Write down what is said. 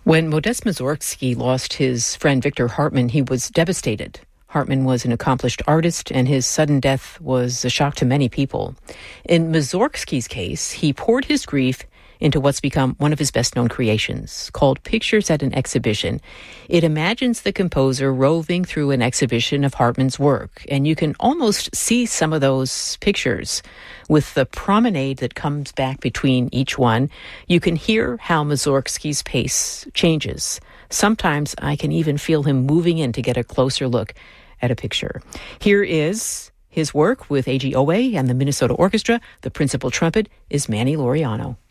When Modest Mussorgsky lost his friend Victor Hartmann, he was devastated. Hartmann was an accomplished artist, and his sudden death was a shock to many people. In Mussorgsky's case, he poured his grief into what's become one of his best-known creations, called Pictures at an Exhibition. It imagines the composer roving through an exhibition of Hartmann's work, and you can almost see some of those pictures. With the promenade that comes back between each one, you can hear how Mussorgsky's pace changes. Sometimes I can even feel him moving in to get a closer look at a picture. Here is his work with A.G. Owe and the Minnesota Orchestra. The principal trumpet is Manny Laureano.